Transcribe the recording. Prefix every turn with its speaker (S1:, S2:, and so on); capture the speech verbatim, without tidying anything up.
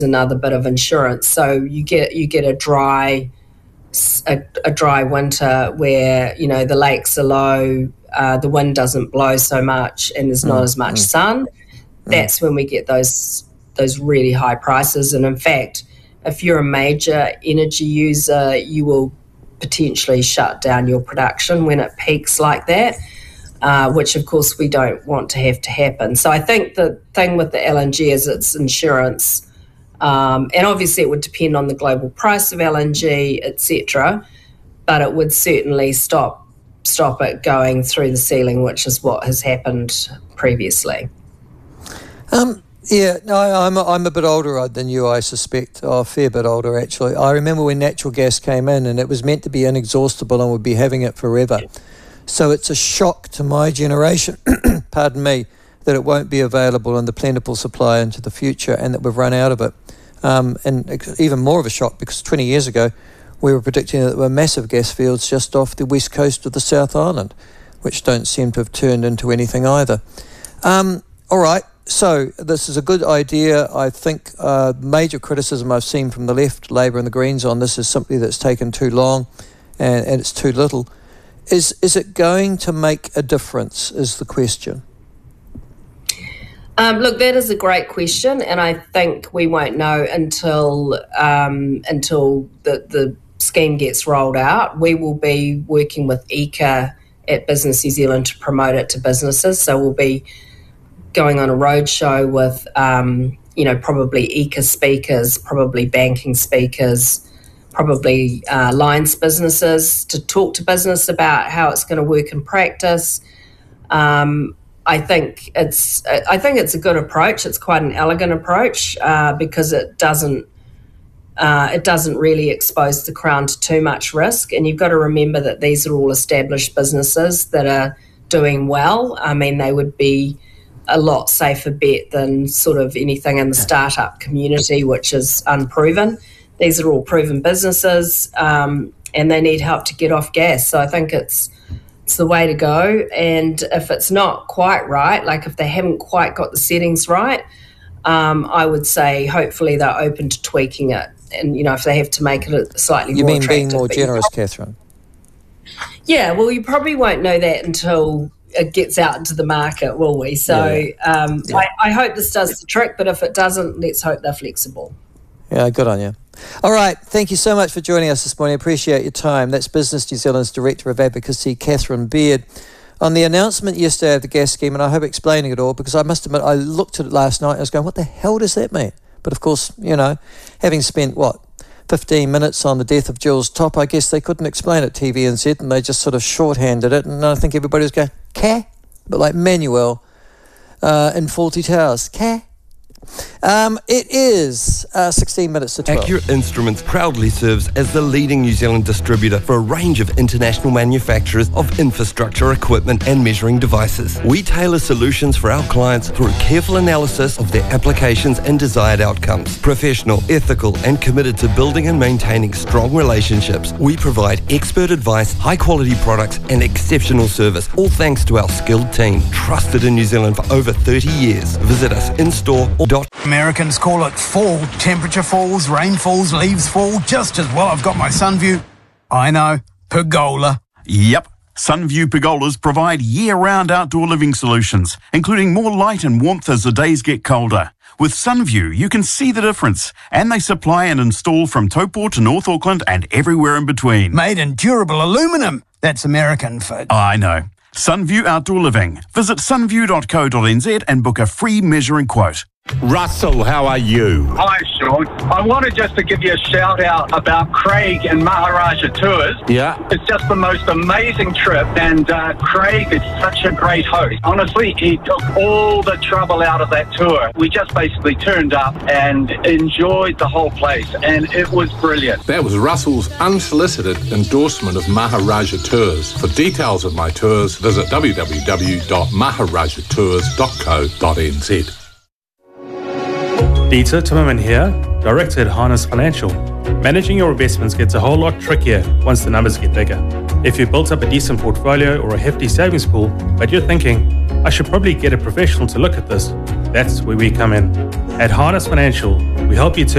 S1: another bit of insurance. So you get you get a dry a, a dry winter where, you know, the lakes are low, uh, the wind doesn't blow so much, and there's not mm, as much mm. sun. That's mm. when we get those those really high prices. And in fact, if you're a major energy user, you will potentially shut down your production when it peaks like that, uh, which of course we don't want to have to happen. So I think the thing with the L N G is it's insurance. Um, and obviously it would depend on the global price of L N G, et cetera, but it would certainly stop stop it going through the ceiling, which is what has happened previously.
S2: Um, yeah, no, I'm a, I'm a bit older than you, I suspect, oh, a fair bit older actually. I remember when natural gas came in and it was meant to be inexhaustible and we'd be having it forever. So it's a shock to my generation, pardon me, that it won't be available in the plentiful supply into the future and that we've run out of it. Um, and even more of a shock because twenty years ago we were predicting that there were massive gas fields just off the west coast of the South Island, which don't seem to have turned into anything either. Um, all right, so this is a good idea. I think uh, major criticism I've seen from the left, Labour and the Greens on this is simply that it's taken too long and, and it's too little. Is, is it going to make a difference is the question.
S1: Um, look, that is a great question, and I think we won't know until um, until the, the scheme gets rolled out. We will be working with E C A at Business New Zealand to promote it to businesses. So we'll be going on a roadshow with, um, you know, probably E C A speakers, probably banking speakers, probably uh, Lines businesses to talk to business about how it's going to work in practice. Um, I think it's I think it's a good approach. It's quite an elegant approach uh, because it doesn't uh, it doesn't really expose the Crown to too much risk. And you've got to remember that these are all established businesses that are doing well. I mean, they would be a lot safer bet than sort of anything in the startup community, which is unproven. These are all proven businesses, um, and they need help to get off gas. So I think it's It's the way to go. And if it's not quite right, like if they haven't quite got the settings right, um, I would say hopefully they're open to tweaking it. And, you know, if they have to make it a slightly
S2: you
S1: more
S2: mean
S1: attractive.
S2: being more generous,
S1: probably,
S2: Catherine?
S1: Yeah, well, you probably won't know that until it gets out into the market, will we? So
S2: yeah.
S1: Um, yeah. I, I hope this does the trick, but if it doesn't, let's hope they're flexible.
S2: Yeah, good on you. All right, thank you so much for joining us this morning. I appreciate your time. That's Business New Zealand's Director of Advocacy, Catherine Beard. On the announcement yesterday of the gas scheme, and I hope explaining it all, because I must admit, I looked at it last night and I was going, what the hell does that mean? But of course, you know, having spent, what, fifteen minutes on the death of Jules Top, I guess they couldn't explain it T V N Z, and they just sort of shorthanded it, and I think everybody was going, Ca? But like Manuel uh, in Fawlty Towers, Ca? Um, it is uh, sixteen minutes to twelve.
S3: Accurate Instruments proudly serves as the leading New Zealand distributor for a range of international manufacturers of infrastructure equipment and measuring devices. We tailor solutions for our clients through careful analysis of their applications and desired outcomes. Professional, ethical, and committed to building and maintaining strong relationships, we provide expert advice, high-quality products, and exceptional service, all thanks to our skilled team, trusted in New Zealand for over thirty years. Visit us in-store or
S4: Americans call it fall. Temperature falls, rain falls, leaves fall, just as well I've got my Sunview. I know, pergola.
S5: Yep. Sunview pergolas provide year-round outdoor living solutions, including more light and warmth as the days get colder. With Sunview, you can see the difference, and they supply and install from Taupo to North Auckland and everywhere in between.
S4: Made in durable aluminum. That's American for...
S5: I know. Sunview Outdoor Living. Visit sunview dot co dot n z and book a free measuring quote.
S6: Russell, how are you?
S7: Hi, Sean. I wanted just to give you a shout out about Craig and Maharaja Tours.
S6: Yeah.
S7: It's just the most amazing trip, and uh, Craig is such a great host. Honestly, he took all the trouble out of that tour. We just basically turned up and enjoyed the whole place, and it was brillint.
S6: That was Russell's unsolicited endorsement of Maharaja Tours. For details of my tours, visit w w w dot maharaja tours dot co dot n z.
S8: Dieter Timmerman here, Director at Harness Financial. Managing your investments gets a whole lot trickier once the numbers get bigger. If you've built up a decent portfolio or a hefty savings pool, but you're thinking, I should probably get a professional to look at this, that's where we come in. At Harness Financial, we help you turn